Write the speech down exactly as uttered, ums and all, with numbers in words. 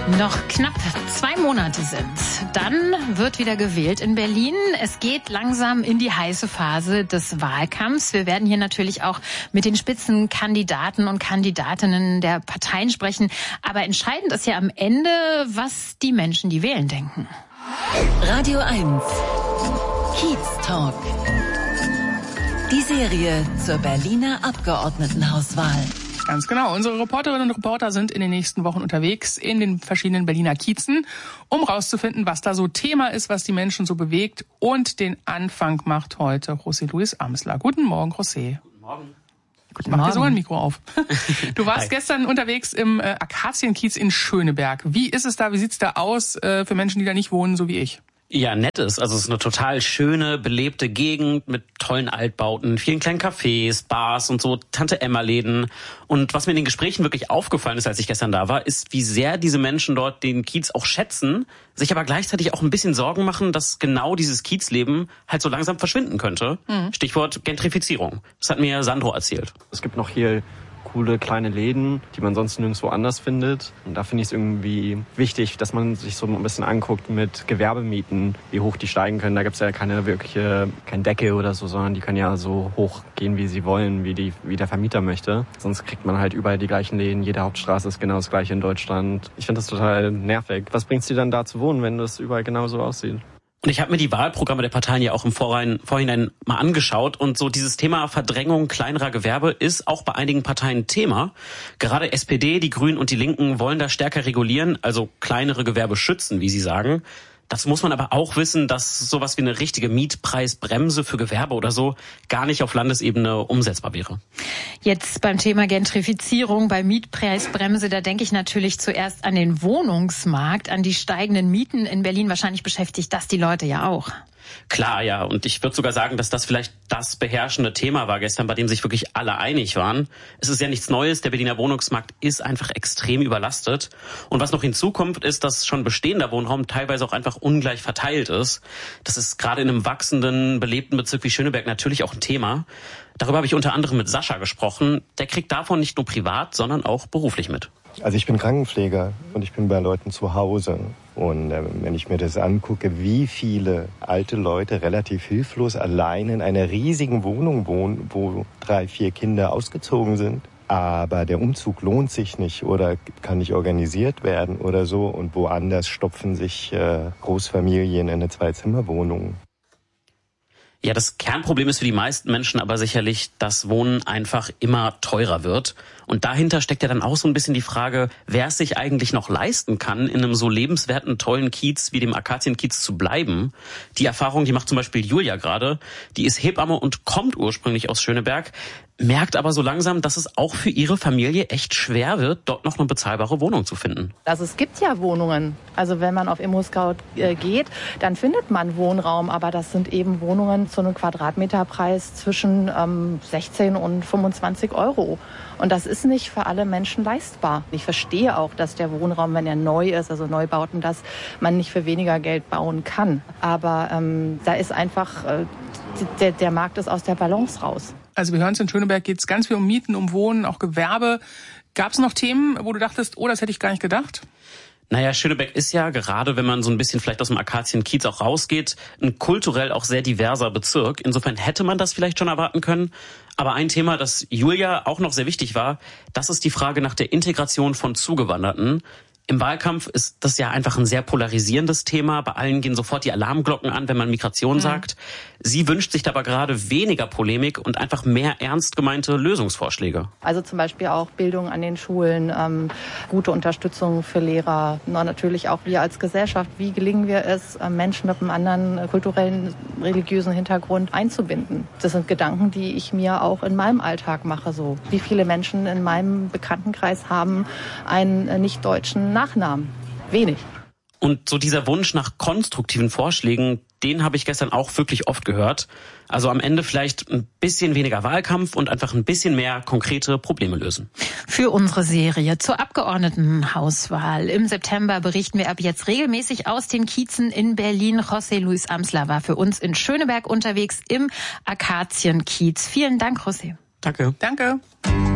Noch knapp zwei Monate sind. Dann wird wieder gewählt in Berlin. Es geht langsam in die heiße Phase des Wahlkampfs. Wir werden hier natürlich auch mit den Spitzenkandidaten und Kandidatinnen der Parteien sprechen. Aber entscheidend ist ja am Ende, was die Menschen, die wählen, denken. Radio eins. Kiez Talk. Die Serie zur Berliner Abgeordnetenhauswahl. Ganz genau. Unsere Reporterinnen und Reporter sind in den nächsten Wochen unterwegs in den verschiedenen Berliner Kiezen, um rauszufinden, was da so Thema ist, was die Menschen so bewegt. Und den Anfang macht heute José Luis Amsler. Guten Morgen, José. Guten Morgen. Gut, mach dir sogar ein Mikro auf. Du warst gestern unterwegs im äh, Akazienkiez in Schöneberg. Wie ist es da? Wie sieht's da aus äh, für Menschen, die da nicht wohnen, so wie ich? Ja, nett ist. Also es ist eine total schöne, belebte Gegend mit tollen Altbauten, vielen kleinen Cafés, Bars und so Tante-Emma-Läden. Und was mir in den Gesprächen wirklich aufgefallen ist, als ich gestern da war, ist, wie sehr diese Menschen dort den Kiez auch schätzen, sich aber gleichzeitig auch ein bisschen Sorgen machen, dass genau dieses Kiezleben halt so langsam verschwinden könnte. Mhm. Stichwort Gentrifizierung. Das hat mir Sandro erzählt. Es gibt noch hier coole kleine Läden, die man sonst nirgendwo anders findet. Und da finde ich es irgendwie wichtig, dass man sich so ein bisschen anguckt mit Gewerbemieten, wie hoch die steigen können. Da gibt es ja keine wirkliche, kein Deckel oder so, sondern die können ja so hoch gehen, wie sie wollen, wie, die, wie der Vermieter möchte. Sonst kriegt man halt überall die gleichen Läden. Jede Hauptstraße ist genau das gleiche in Deutschland. Ich finde das total nervig. Was bringt es dir dann da zu wohnen, wenn das überall genau so aussieht? Und ich habe mir die Wahlprogramme der Parteien ja auch im Vorhinein, Vorhinein mal angeschaut. Und so dieses Thema Verdrängung kleinerer Gewerbe ist auch bei einigen Parteien Thema. Gerade S P D, die Grünen und die Linken wollen da stärker regulieren, also kleinere Gewerbe schützen, wie sie sagen. Das muss man aber auch wissen, dass sowas wie eine richtige Mietpreisbremse für Gewerbe oder so gar nicht auf Landesebene umsetzbar wäre. Jetzt beim Thema Gentrifizierung, bei Mietpreisbremse, da denke ich natürlich zuerst an den Wohnungsmarkt, an die steigenden Mieten in Berlin. Wahrscheinlich beschäftigt das die Leute ja auch. Klar, ja. Und ich würde sogar sagen, dass das vielleicht das beherrschende Thema war gestern, bei dem sich wirklich alle einig waren. Es ist ja nichts Neues. Der Berliner Wohnungsmarkt ist einfach extrem überlastet. Und was noch hinzukommt, ist, dass schon bestehender Wohnraum teilweise auch einfach ungleich verteilt ist. Das ist gerade in einem wachsenden, belebten Bezirk wie Schöneberg natürlich auch ein Thema. Darüber habe ich unter anderem mit Sascha gesprochen. Der kriegt davon nicht nur privat, sondern auch beruflich mit. Also ich bin Krankenpfleger und ich bin bei Leuten zu Hause. Und äh, wenn ich mir das angucke, wie viele alte Leute relativ hilflos allein in einer riesigen Wohnung wohnen, wo drei, vier Kinder ausgezogen sind, aber der Umzug lohnt sich nicht oder kann nicht organisiert werden oder so, und woanders stopfen sich äh, Großfamilien in eine Zwei-Zimmer-Wohnung. Ja, das Kernproblem ist für die meisten Menschen aber sicherlich, dass Wohnen einfach immer teurer wird. Und dahinter steckt ja dann auch so ein bisschen die Frage, wer es sich eigentlich noch leisten kann, in einem so lebenswerten, tollen Kiez wie dem Akazienkiez zu bleiben. Die Erfahrung, die macht zum Beispiel Julia gerade. Die ist Hebamme und kommt ursprünglich aus Schöneberg, merkt aber so langsam, dass es auch für ihre Familie echt schwer wird, dort noch eine bezahlbare Wohnung zu finden. Also es gibt ja Wohnungen. Also wenn man auf ImmoScout äh, geht, dann findet man Wohnraum. Aber das sind eben Wohnungen zu einem Quadratmeterpreis zwischen ähm, sechzehn und fünfundzwanzig Euro. Und das ist nicht für alle Menschen leistbar. Ich verstehe auch, dass der Wohnraum, wenn er neu ist, also Neubauten, dass man nicht für weniger Geld bauen kann. Aber ähm, da ist einfach, äh, der, der Markt ist aus der Balance raus. Also wir hören es, in Schöneberg geht es ganz viel um Mieten, um Wohnen, auch Gewerbe. Gab es noch Themen, wo du dachtest, oh, das hätte ich gar nicht gedacht? Naja, Schöneberg ist ja, gerade wenn man so ein bisschen vielleicht aus dem Akazienkiez auch rausgeht, ein kulturell auch sehr diverser Bezirk. Insofern hätte man das vielleicht schon erwarten können. Aber ein Thema, das Julia auch noch sehr wichtig war, das ist die Frage nach der Integration von Zugewanderten. Im Wahlkampf ist das ja einfach ein sehr polarisierendes Thema. Bei allen gehen sofort die Alarmglocken an, wenn man Migration mhm. sagt. Sie wünscht sich aber gerade weniger Polemik und einfach mehr ernst gemeinte Lösungsvorschläge. Also zum Beispiel auch Bildung an den Schulen, ähm, gute Unterstützung für Lehrer. Na, natürlich auch wir als Gesellschaft. Wie gelingen wir es, Menschen mit einem anderen kulturellen, religiösen Hintergrund einzubinden? Das sind Gedanken, die ich mir auch in meinem Alltag mache. So, wie viele Menschen in meinem Bekanntenkreis haben einen nicht-deutschen Nachnamen? Wenig. Und so dieser Wunsch nach konstruktiven Vorschlägen, den habe ich gestern auch wirklich oft gehört. Also am Ende vielleicht ein bisschen weniger Wahlkampf und einfach ein bisschen mehr konkrete Probleme lösen. Für unsere Serie zur Abgeordnetenhauswahl im September berichten wir ab jetzt regelmäßig aus den Kiezen in Berlin. José Luis Amsler war für uns in Schöneberg unterwegs im Akazienkiez. Vielen Dank, José. Danke. Danke.